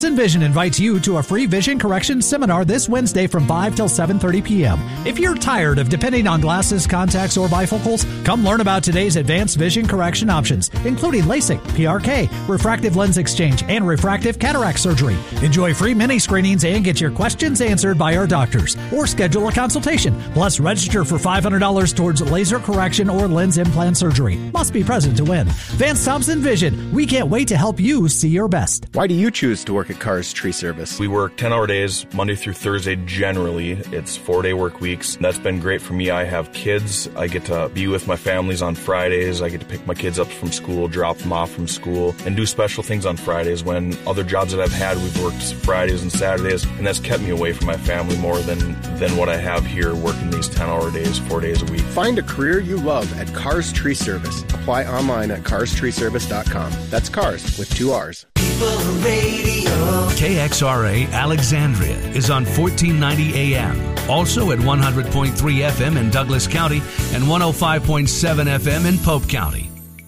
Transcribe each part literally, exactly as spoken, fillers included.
Vision invites you to a free vision correction seminar this Wednesday from five till seven thirty p.m. If you're tired of depending on glasses, contacts, or bifocals, come learn about today's advanced vision correction options, including LASIK, P R K, refractive lens exchange, and refractive cataract surgery. Enjoy free mini screenings and get your questions answered by our doctors, or schedule a consultation. Plus, register for five hundred dollars towards laser correction or lens implant surgery. Must be present to win. Vance Thompson Vision. We can't wait to help you see your best. Why do you choose to work at Cars Tree Service? We work ten-hour days, Monday through Thursday generally. It's four-day work weeks. That's been great for me. I have kids. I get to be with my families on Fridays. I get to pick my kids up from school, drop them off from school, and do special things on Fridays when other jobs that I've had, we've worked Fridays and Saturdays, and that's kept me away from my family more than, than what I have here working these ten-hour days, four days a week. Find a career you love at Cars Tree Service. Apply online at cars tree service dot com. That's cars with two R's. Radio. K X R A Alexandria is on fourteen ninety A M. Also at one hundred point three F M in Douglas County and one oh five point seven F M in Pope County.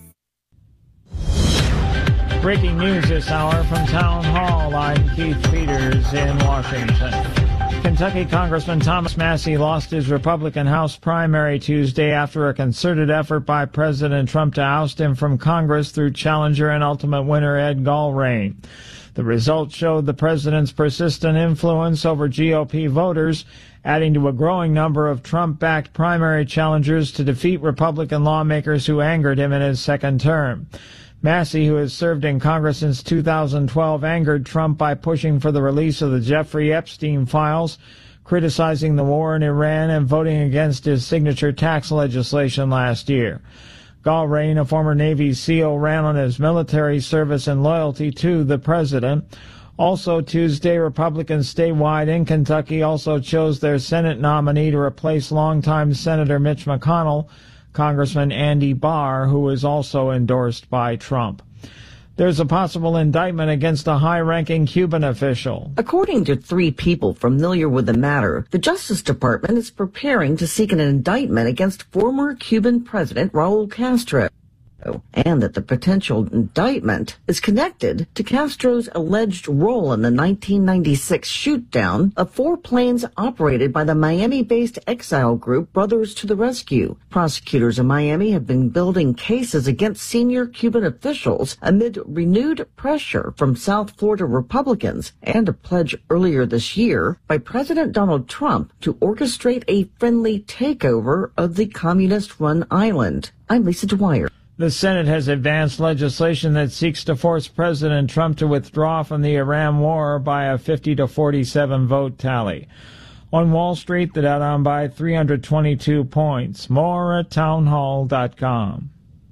Breaking news this hour from Town Hall. I'm Keith Peters in Washington. Kentucky Congressman Thomas Massie lost his Republican House primary Tuesday after a concerted effort by President Trump to oust him from Congress through challenger and ultimate winner Ed Galbraith. The results showed the president's persistent influence over G O P voters, adding to a growing number of Trump-backed primary challengers to defeat Republican lawmakers who angered him in his second term. Massie, who has served in Congress since two thousand twelve, angered Trump by pushing for the release of the Jeffrey Epstein files, criticizing the war in Iran, and voting against his signature tax legislation last year. Galbraith, a former Navy SEAL, ran on his military service and loyalty to the president. Also Tuesday, Republicans statewide in Kentucky also chose their Senate nominee to replace longtime Senator Mitch McConnell, Congressman Andy Barr, who is also endorsed by Trump. There's a possible indictment against a high-ranking Cuban official. According to three people familiar with the matter, the Justice Department is preparing to seek an indictment against former Cuban President Raul Castro, and that the potential indictment is connected to Castro's alleged role in the nineteen ninety-six shoot-down of four planes operated by the Miami-based exile group Brothers to the Rescue. Prosecutors in Miami have been building cases against senior Cuban officials amid renewed pressure from South Florida Republicans and a pledge earlier this year by President Donald Trump to orchestrate a friendly takeover of the communist-run island. I'm Lisa Dwyer. The Senate has advanced legislation that seeks to force President Trump to withdraw from the Iran war by a fifty to forty-seven vote tally. On Wall Street, the Dow down by three hundred twenty-two points. More at townhall dot com.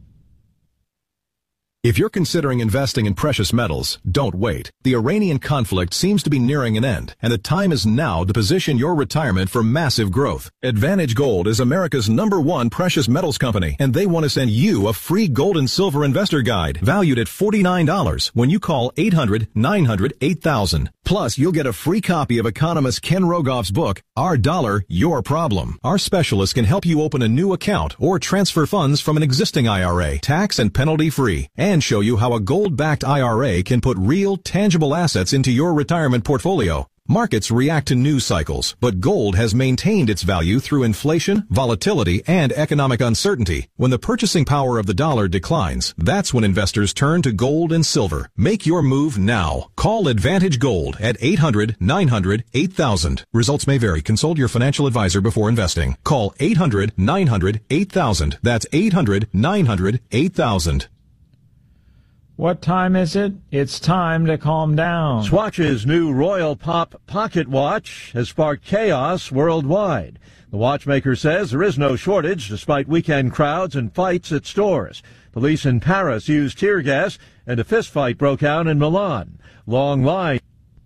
If you're considering investing in precious metals, don't wait. The Iranian conflict seems to be nearing an end, and the time is now to position your retirement for massive growth. Advantage Gold is America's number one precious metals company, and they want to send you a free gold and silver investor guide valued at forty-nine dollars when you call eight hundred, nine hundred, eight thousand. Plus, you'll get a free copy of economist Ken Rogoff's book, Our Dollar, Your Problem. Our specialists can help you open a new account or transfer funds from an existing I R A, tax and penalty free, and show you how a gold-backed I R A can put real, tangible assets into your retirement portfolio. Markets react to news cycles, but gold has maintained its value through inflation, volatility, and economic uncertainty. When the purchasing power of the dollar declines, that's when investors turn to gold and silver. Make your move now. Call Advantage Gold at eight hundred, nine hundred, eight thousand. Results may vary. Consult your financial advisor before investing. Call eight hundred, nine hundred, eight thousand. That's eight hundred, nine hundred, eight thousand. What time is it? It's time to calm down. Swatch's new Royal Pop Pocket Watch has sparked chaos worldwide. The watchmaker says there is no shortage despite weekend crowds and fights at stores. Police in Paris used tear gas and a fistfight broke out in Milan. Long lines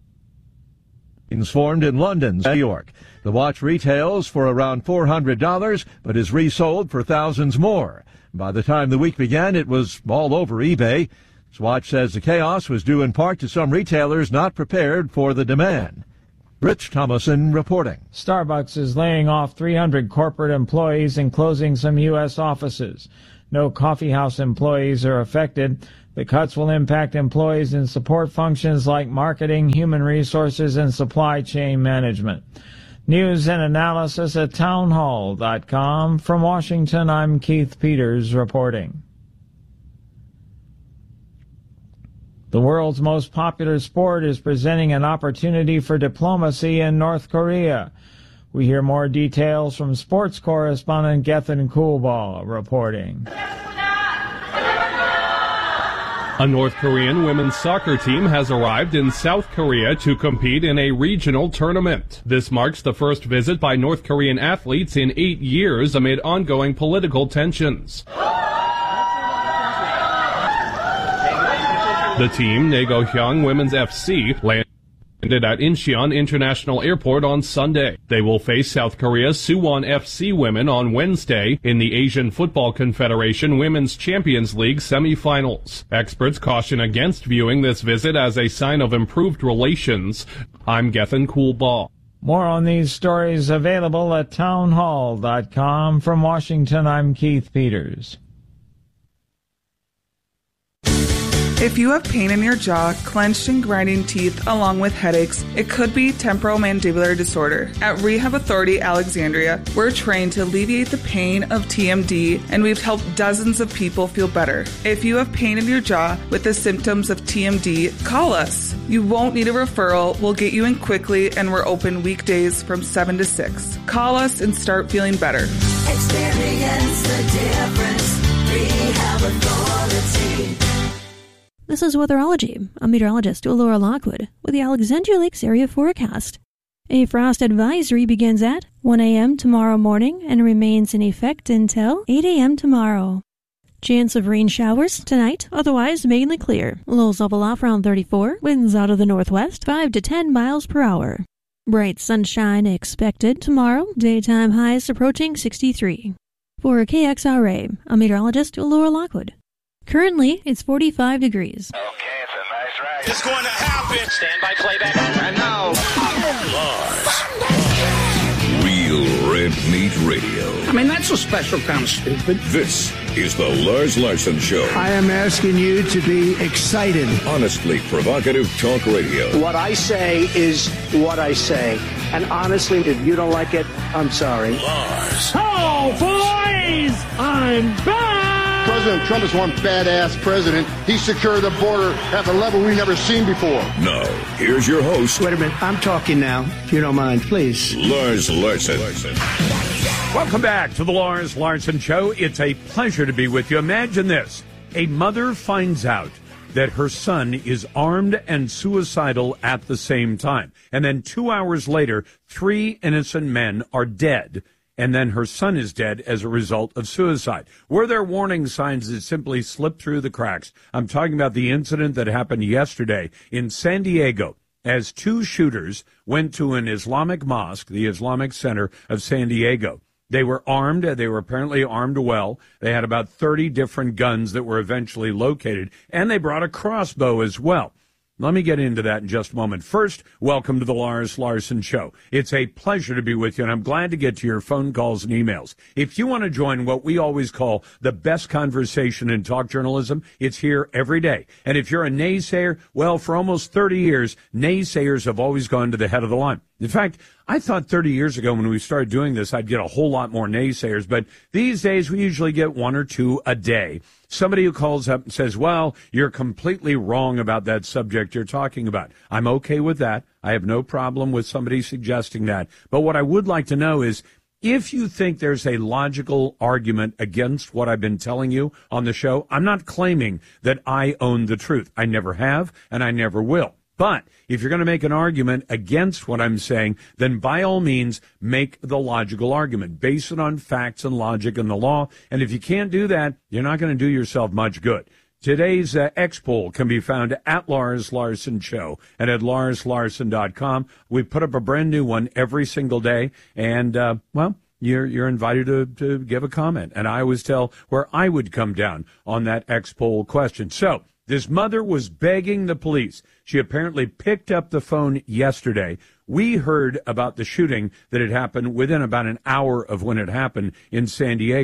formed in London, New York. The watch retails for around four hundred dollars but is resold for thousands more. By the time the week began, it was all over eBay. Swatch says the chaos was due in part to some retailers not prepared for the demand. Rich Thomason reporting. Starbucks is laying off three hundred corporate employees and closing some U S offices. No coffeehouse employees are affected. The cuts will impact employees in support functions like marketing, human resources, and supply chain management. News and analysis at townhall dot com. From Washington, I'm Keith Peters reporting. The world's most popular sport is presenting an opportunity for diplomacy in North Korea. We hear more details from sports correspondent Gethin Coolbaugh reporting. A North Korean women's soccer team has arrived in South Korea to compete in a regional tournament. This marks the first visit by North Korean athletes in eight years amid ongoing political tensions. The team, Naegohyung Women's F C, landed at Incheon International Airport on Sunday. They will face South Korea's Suwon F C women on Wednesday in the Asian Football Confederation Women's Champions League semifinals. Experts caution against viewing this visit as a sign of improved relations. I'm Gethin Coolbaugh. More on these stories available at townhall dot com. From Washington, I'm Keith Peters. If you have pain in your jaw, clenched and grinding teeth, along with headaches, it could be temporomandibular disorder. At Rehab Authority Alexandria, we're trained to alleviate the pain of T M D, and we've helped dozens of people feel better. If you have pain in your jaw with the symptoms of T M D, call us. You won't need a referral. We'll get you in quickly, and we're open weekdays from seven to six. Call us and start feeling better. Experience the difference. Rehab Authority. This is Weatherology. I'm meteorologist Laura Lockwood with the Alexandria Lakes area forecast. A frost advisory begins at one a.m. tomorrow morning and remains in effect until eight a.m. tomorrow. Chance of rain showers tonight, otherwise mainly clear. Lows level off around thirty-four, winds out of the northwest, five to ten miles per hour. Bright sunshine expected tomorrow, daytime highs approaching sixty-three. For K X R A, I'm meteorologist Laura Lockwood. Currently, it's forty-five degrees. Okay, it's a nice ride. It's going to happen. Stand by playback. And now, Lars. Real Red Meat Radio. I mean, that's a special kind of stupid. This is the Lars Larson Show. I am asking you to be excited. Honestly provocative talk radio. What I say is what I say. And honestly, if you don't like it, I'm sorry. Lars. Oh, boys! I'm back! President Trump is one badass president. He secured the border at a level we've never seen before. Now, here's your host. Wait a minute. I'm talking now, if you don't mind, please. Lars Larson. Welcome back to the Lars Larson Show. It's a pleasure to be with you. Imagine this. A mother finds out that her son is armed and suicidal at the same time. And then two hours later, three innocent men are dead. And then her son is dead as a result of suicide. Were there warning signs that simply slipped through the cracks? I'm talking about the incident that happened yesterday in San Diego as two shooters went to an Islamic mosque, the Islamic Center of San Diego. They were armed. They were apparently armed well. They had about thirty different guns that were eventually located, and they brought a crossbow as well. Let me get into that in just a moment. First, welcome to the Lars Larson Show. It's a pleasure to be with you, and I'm glad to get to your phone calls and emails. If you want to join what we always call the best conversation in talk journalism, it's here every day. And if you're a naysayer, well, for almost thirty years, naysayers have always gone to the head of the line. In fact, I thought thirty years ago when we started doing this, I'd get a whole lot more naysayers, but these days we usually get one or two a day. Somebody who calls up and says, well, you're completely wrong about that subject you're talking about. I'm okay with that. I have no problem with somebody suggesting that. But what I would like to know is, if you think there's a logical argument against what I've been telling you on the show, I'm not claiming that I own the truth. I never have, and I never will. But if you're going to make an argument against what I'm saying, then by all means, make the logical argument. Base it on facts and logic and the law. And if you can't do that, you're not going to do yourself much good. Today's uh, X-Poll can be found at Lars Larson Show and at lars larson dot com. We put up a brand new one every single day. And, uh, well, you're you're invited to, to give a comment. And I always tell where I would come down on that X-Poll question. So this mother was begging the police. She apparently picked up the phone yesterday. We heard about the shooting that had happened within about an hour of when it happened in San Diego.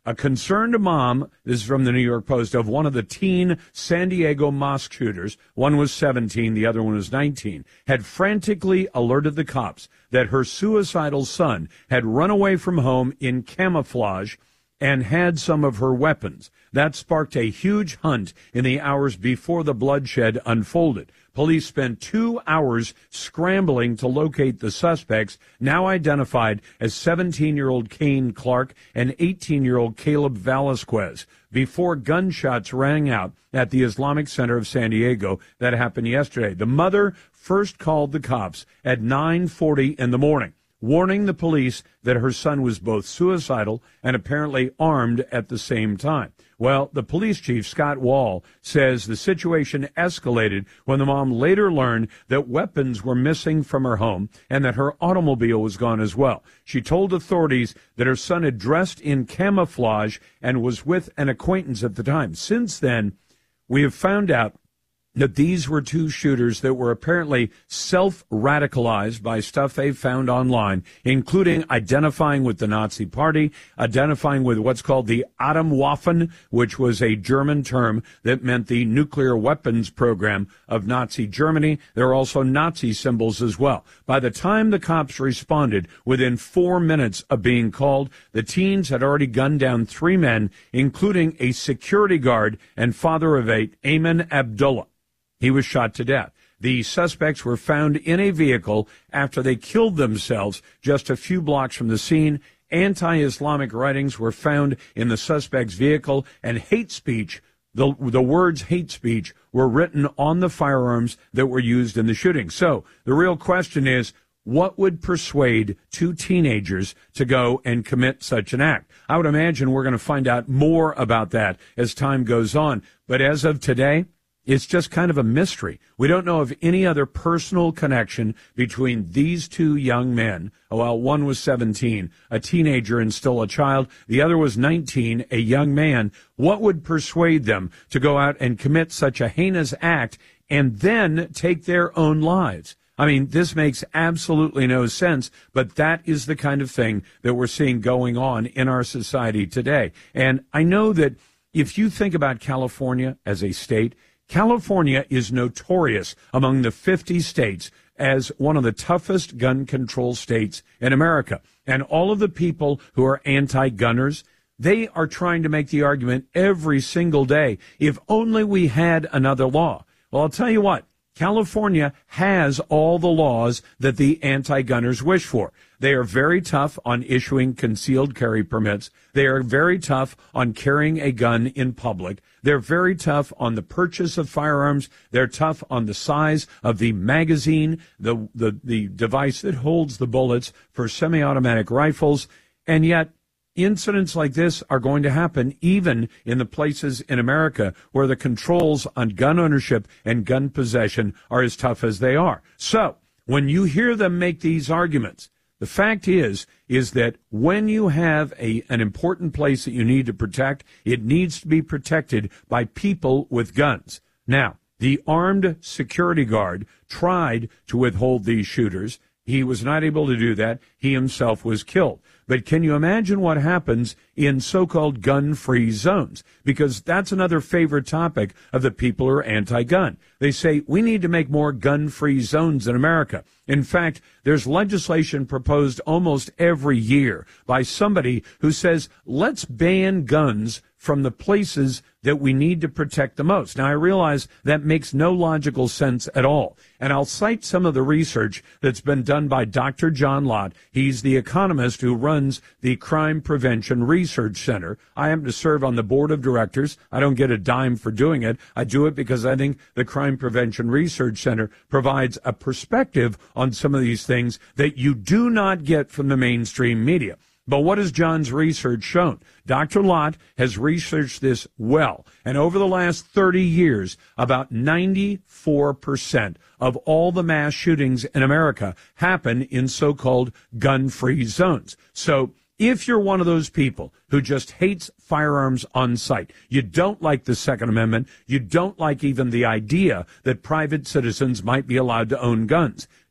A concerned mom, this is from the New York Post, of one of the teen San Diego mosque shooters, one was seventeen, the other one was nineteen, had frantically alerted the cops that her suicidal son had run away from home in camouflage and had some of her weapons. That sparked a huge hunt in the hours before the bloodshed unfolded. Police spent two hours scrambling to locate the suspects, now identified as seventeen-year-old Kane Clark and eighteen-year-old Caleb Velasquez, before gunshots rang out at the Islamic Center of San Diego. That happened yesterday. The mother first called the cops at nine forty in the morning, warning the police that her son was both suicidal and apparently armed at the same time. Well, the police chief, Scott Wall, says the situation escalated when the mom later learned that weapons were missing from her home and that her automobile was gone as well. She told authorities that her son had dressed in camouflage and was with an acquaintance at the time. Since then, we have found out that these were two shooters that were apparently self-radicalized by stuff they found online, including identifying with the Nazi Party, identifying with what's called the Atomwaffen, which was a German term that meant the nuclear weapons program of Nazi Germany. There are also Nazi symbols as well. By the time the cops responded, within four minutes of being called, the teens had already gunned down three men, including a security guard and father of eight, Ayman Abdullah. He was shot to death. The suspects were found in a vehicle after they killed themselves just a few blocks from the scene. Anti-Islamic writings were found in the suspect's vehicle, and hate speech, the, the words hate speech, were written on the firearms that were used in the shooting. So the real question is, what would persuade two teenagers to go and commit such an act? I would imagine we're going to find out more about that as time goes on. But as of today, it's just kind of a mystery. We don't know of any other personal connection between these two young men. Well, one was seventeen, a teenager and still a child. The other was nineteen, a young man. What would persuade them to go out and commit such a heinous act and then take their own lives? I mean, this makes absolutely no sense, but that is the kind of thing that we're seeing going on in our society today. And I know that if you think about California as a state, California is notorious among the fifty states as one of the toughest gun control states in America. And all of the people who are anti-gunners, they are trying to make the argument every single day, if only we had another law. Well, I'll tell you what, California has all the laws that the anti-gunners wish for. They are very tough on issuing concealed carry permits. They are very tough on carrying a gun in public. They're very tough on the purchase of firearms. They're tough on the size of the magazine, the, the, the device that holds the bullets for semi-automatic rifles. And yet, incidents like this are going to happen even in the places in America where the controls on gun ownership and gun possession are as tough as they are. So, when you hear them make these arguments, the fact is, is that when you have a, an important place that you need to protect, it needs to be protected by people with guns. Now, the armed security guard tried to withhold these shooters. He was not able to do that. He himself was killed. But can you imagine what happens in so-called gun-free zones? Because that's another favorite topic of the people who are anti-gun. They say, we need to make more gun-free zones in America. In fact, there's legislation proposed almost every year by somebody who says, let's ban guns from the places that we need to protect the most. Now, I realize that makes no logical sense at all. And I'll cite some of the research that's been done by Doctor John Lott. He's the economist who runs the Crime Prevention Research Center. I happen to serve on the board of directors. I don't get a dime for doing it. I do it because I think the Crime Prevention Research Center provides a perspective on some of these things that you do not get from the mainstream media. But what has John's research shown? Doctor Lott has researched this well, and over the last thirty years, about ninety-four percent of all the mass shootings in America happen in so-called gun-free zones. So if you're one of those people who just hates firearms on sight, you don't like the Second Amendment, you don't like even the idea that private citizens might be allowed to own guns,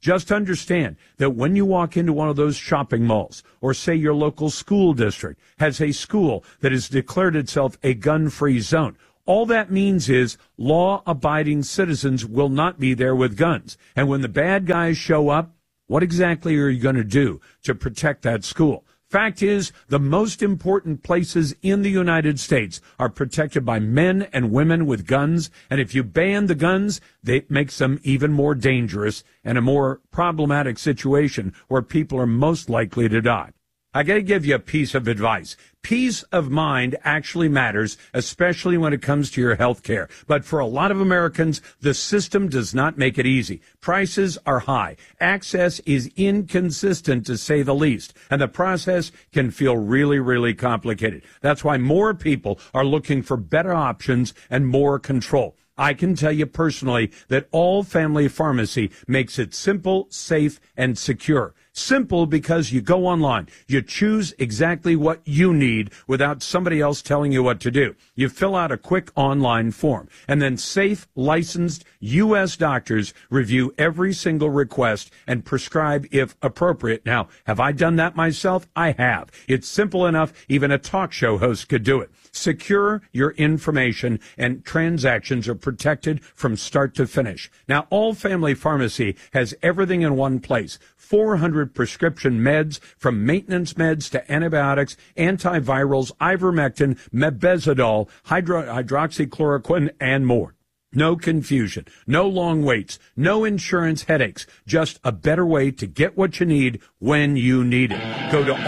Just understand that when you walk into one of those shopping malls, or say your local school district has a school that has declared itself a gun-free zone, all that means is law-abiding citizens will not be there with guns. And when the bad guys show up, what exactly are you going to do to protect that school? Fact is, the most important places in the United States are protected by men and women with guns, and if you ban the guns, it makes them even more dangerous and a more problematic situation where people are most likely to die. I got to give you a piece of advice. Peace of mind actually matters, especially when it comes to your health care. But for a lot of Americans, the system does not make it easy. Prices are high. Access is inconsistent, to say the least. And the process can feel really, really complicated. That's why more people are looking for better options and more control. I can tell you personally that All Family Pharmacy makes it simple, safe, and secure. Simple because you go online, you choose exactly what you need without somebody else telling you what to do. You fill out a quick online form, and then safe, licensed U S doctors review every single request and prescribe if appropriate. Now, have I done that myself? I have. It's simple enough, even a talk show host could do it. Secure your information, and transactions are protected from start to finish. Now, All Family Pharmacy has everything in one place. four hundred prescription meds, from maintenance meds to antibiotics, antivirals, ivermectin, mebendazole, hydro- hydroxychloroquine, and more. No confusion, no long waits, no insurance headaches, just a better way to get what you need when you need it. Go to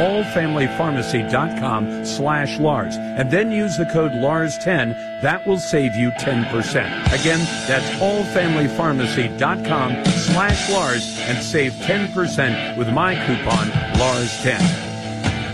allfamilypharmacy.com slash Lars and then use the code Lars ten. That will save you ten percent. Again, that's allfamilypharmacy.com slash Lars and save ten percent with my coupon Lars ten.